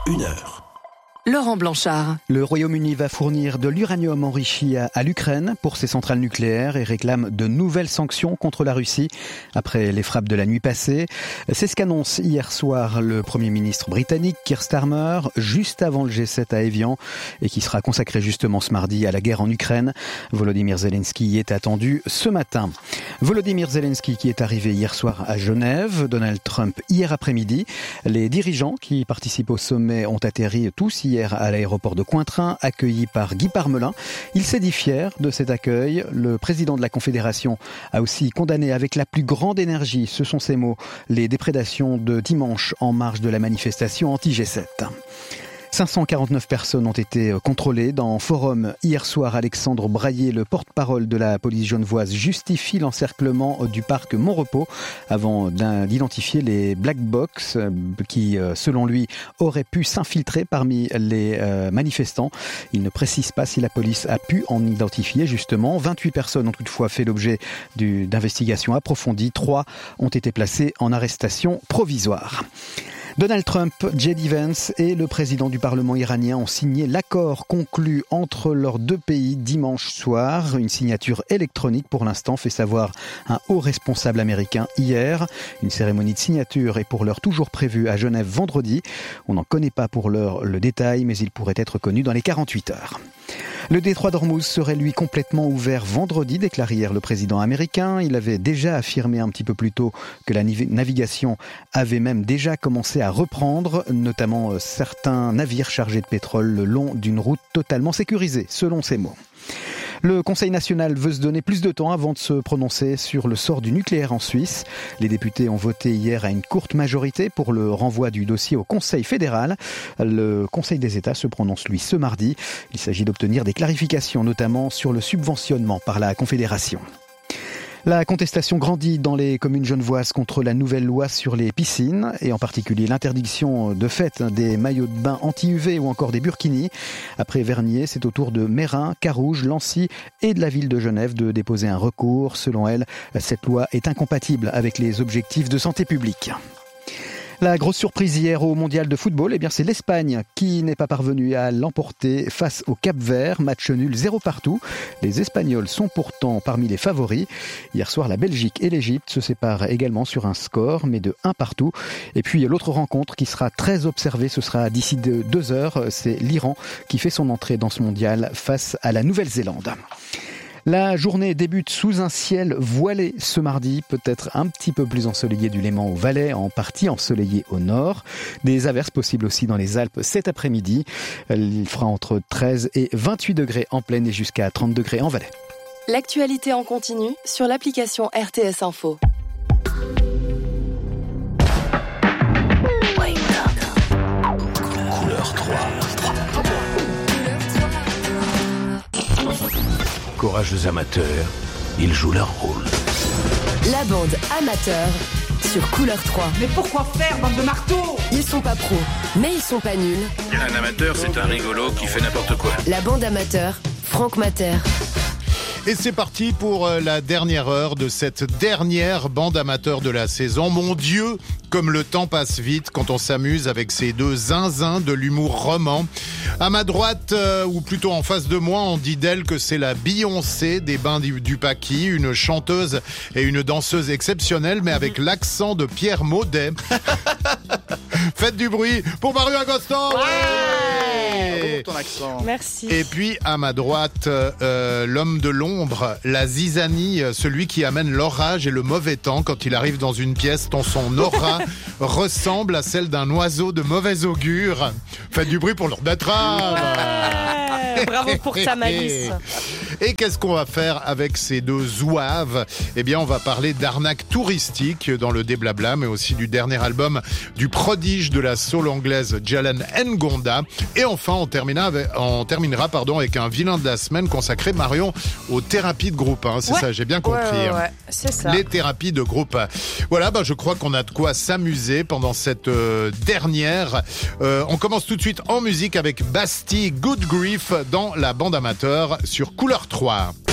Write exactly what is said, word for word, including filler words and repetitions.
une heure. Laurent Blanchard. Le Royaume-Uni va fournir de l'uranium enrichi à, à l'Ukraine pour ses centrales nucléaires et réclame de nouvelles sanctions contre la Russie après les frappes de la nuit passée. C'est ce qu'annonce hier soir le Premier ministre britannique Keir Starmer, juste avant le G sept à Évian, et qui sera consacré justement ce mardi à la guerre en Ukraine. Volodymyr Zelensky y est attendu ce matin. Volodymyr Zelensky qui est arrivé hier soir à Genève, Donald Trump hier après-midi. Les dirigeants qui participent au sommet ont atterri tous hier à l'aéroport de Cointrin, accueillis par Guy Parmelin. Il s'est dit fier de cet accueil. Le président de la Confédération a aussi condamné avec la plus grande énergie, ce sont ses mots, les déprédations de dimanche en marge de la manifestation anti-G sept. cinq cent quarante-neuf personnes ont été contrôlées dans Forum. Hier soir, Alexandre Braillé, le porte-parole de la police genevoise, justifie l'encerclement du parc Montrepos avant d'identifier les black box qui, selon lui, auraient pu s'infiltrer parmi les manifestants. Il ne précise pas si la police a pu en identifier justement. vingt-huit personnes ont toutefois fait l'objet d'investigations approfondies. Trois ont été placées en arrestation provisoire. Donald Trump, J D Vance et le président du Parlement iranien ont signé l'accord conclu entre leurs deux pays dimanche soir. Une signature électronique pour l'instant, fait savoir un haut responsable américain hier. Une cérémonie de signature est pour l'heure toujours prévue à Genève vendredi. On n'en connaît pas pour l'heure le détail, mais il pourrait être connu dans les quarante-huit heures. Le détroit d'Ormuz serait lui complètement ouvert vendredi, déclare hier le président américain. Il avait déjà affirmé un petit peu plus tôt que la navigation avait même déjà commencé à reprendre, notamment certains navires chargés de pétrole le long d'une route totalement sécurisée, selon ses mots. Le Conseil national veut se donner plus de temps avant de se prononcer sur le sort du nucléaire en Suisse. Les députés ont voté hier à une courte majorité pour le renvoi du dossier au Conseil fédéral. Le Conseil des États se prononce, lui, ce mardi. Il s'agit d'obtenir des clarifications, notamment sur le subventionnement par la Confédération. La contestation grandit dans les communes genevoises contre la nouvelle loi sur les piscines et en particulier l'interdiction de fait des maillots de bain anti-U V ou encore des burkinis. Après Vernier, c'est au tour de Meyrin, Carouge, Lancy et de la ville de Genève de déposer un recours. Selon elle, cette loi est incompatible avec les objectifs de santé publique. La grosse surprise hier au mondial de football, eh bien c'est l'Espagne qui n'est pas parvenue à l'emporter face au Cap-Vert. Match nul zéro partout. Les Espagnols sont pourtant parmi les favoris. Hier soir, la Belgique et l'Égypte se séparent également sur un score, mais de un partout. Et puis l'autre rencontre qui sera très observée, ce sera d'ici deux heures. C'est l'Iran qui fait son entrée dans ce mondial face à la Nouvelle-Zélande. La journée débute sous un ciel voilé ce mardi, peut-être un petit peu plus ensoleillé du Léman au Valais, en partie ensoleillé au nord. Des averses possibles aussi dans les Alpes cet après-midi. Il fera entre treize et vingt-huit degrés en plaine et jusqu'à trente degrés en Valais. L'actualité en continu sur l'application R T S Info. Couleur trois. Courageux amateurs, ils jouent leur rôle. La bande amateur sur Couleur trois. Mais pourquoi faire, bande de marteaux ? Ils sont pas pros, mais ils sont pas nuls. Un amateur, c'est un rigolo qui fait n'importe quoi. La bande amateur, Franck Mater. Et c'est parti pour la dernière heure de cette dernière bande amateur de la saison. Mon Dieu, comme le temps passe vite quand on s'amuse avec ces deux zinzins de l'humour roman. À ma droite, euh, ou plutôt en face de moi, on dit d'elle que c'est la Beyoncé des bains du, du Paquis, une chanteuse et une danseuse exceptionnelle, mais avec l'accent de Pierre Maudet. Faites du bruit pour Mario Agoston. Ouais. Ton accent. Merci. Et puis à ma droite, euh, l'homme de l'ombre, la zizanie, celui qui amène l'orage et le mauvais temps quand il arrive dans une pièce dont son aura ressemble à celle d'un oiseau de mauvais augure. Faites du bruit pour leur betteraves. Ouais, bravo pour ta malice. Et qu'est-ce qu'on va faire avec ces deux zouaves ? Eh bien, on va parler d'arnaque touristique dans le déblabla, mais aussi du dernier album du prodige de la soul anglaise Jalen Ngonda. Et enfin, on terminera avec, on terminera pardon, avec un vilain de la semaine consacré, Marion, aux thérapies de groupe. Hein, c'est ouais. ça, j'ai bien compris. Ouais, ouais, ouais. C'est ça. Les thérapies de groupe. Voilà, bah, je crois qu'on a de quoi s'amuser pendant cette euh, dernière. Euh, on commence tout de suite en musique avec Bastille, Good Grief dans la bande amateur sur Couleur trois.